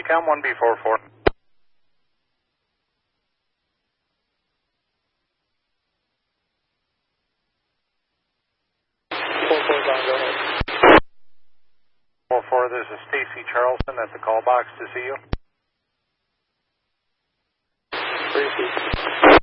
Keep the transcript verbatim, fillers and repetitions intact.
Cam one B four four. four four, Don, go ahead. four four, this is Stacy Charleston at the call box to see you. Repeat.